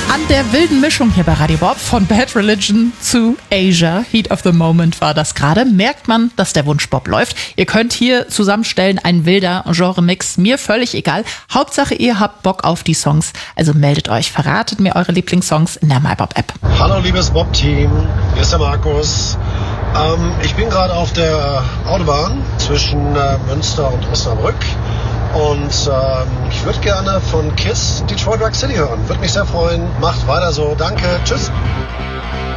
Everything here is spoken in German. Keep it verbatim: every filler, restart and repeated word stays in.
an der wilden Mischung hier bei Radio Bob. Von Bad Religion zu Asia. Heat of the Moment war das gerade. Merkt man, dass der Wunsch Bob läuft. Ihr könnt hier zusammenstellen, ein wilder Genre-Mix. Mir völlig egal. Hauptsache, ihr habt Bock auf die Songs. Also meldet euch, verratet mir eure Lieblingssongs in der MyBob-App. Hallo liebes Bob-Team, hier ist der Markus. Ähm, ich bin gerade auf der Autobahn zwischen äh, Münster und Osnabrück. Und ähm, ich würde gerne von Kiss Detroit Rock City hören. Würde mich sehr freuen. Macht weiter so. Danke. Tschüss.